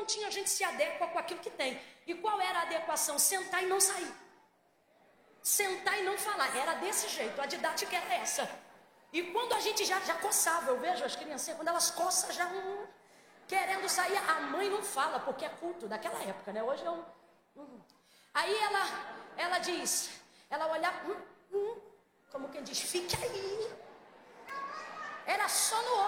prontinho a gente se adequa com aquilo que tem. E qual era a adequação? Sentar e não sair. Sentar e não falar. Era desse jeito, a didática era essa. E quando a gente já coçava, eu vejo as criancinhas, quando elas coçam já querendo sair, a mãe não fala, porque é culto daquela época, né? Hoje é Aí ela diz, ela olha, como quem diz, fique aí. Era só no